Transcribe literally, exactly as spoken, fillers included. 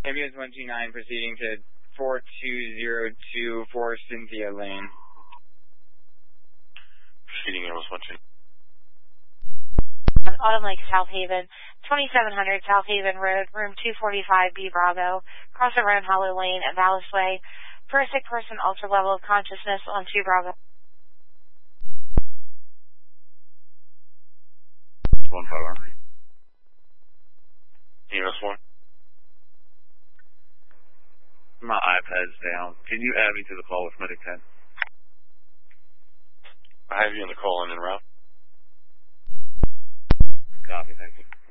Ambulance one two nine proceeding to four two zero two four Cynthia Lane. Proceeding ambulance one two nine. Autumn Lake, South Haven, twenty-seven hundred South Haven Road, room two forty-five B Bravo, cross the road Hollow Lane at Vallis Way, for a sick person, alter level of consciousness on two Bravo. One five one. E M S one. My iPad's down. Can you add me to the call with Medic ten? I have you on the call in and route. Copy, thank you.